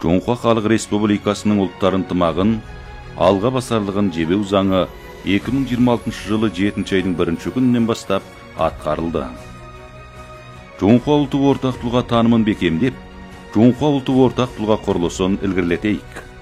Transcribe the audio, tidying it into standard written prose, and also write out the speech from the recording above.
Жоңхуа Халық Республикасының ұлттар ынтымағын алға басарлығын жебеу заңы 2026 жылы 7 айдың 1 күнінен бастап атқарылды. Жоңхуа ұлты ортақ тұлға танымын бекемдеп, Жоңхуа ұлты ортақ тұлға құрылысын ілгерілетейік.